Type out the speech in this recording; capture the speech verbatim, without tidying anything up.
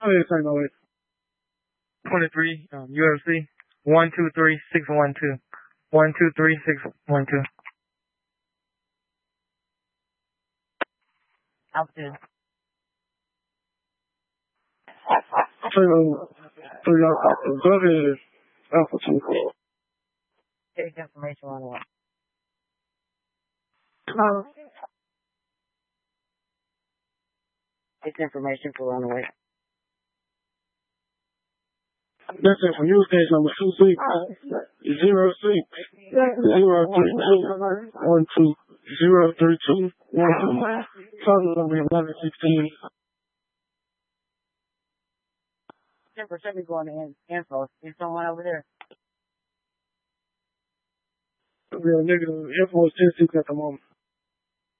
Oh, yeah, sorry, no, wait. twenty-three, um, U F C, one two three six one two. one two three six one two. Alpha. So, um, so y'all, go ahead, Alpha two four. Take information on what? No. Take information for runaway. That's it for you, stage number two six zero six zero three eight one two zero three two one two. Total number eleven sixteen. ten percent be going to info. There's someone over there. Real nigga, info is ten six at the moment.